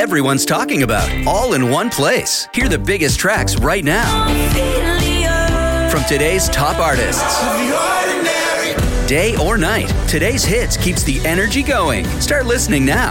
everyone's talking about, all in one place. Hear the biggest tracks right now from today's top artists. Day or night, today's hits keeps the energy going. Start listening now.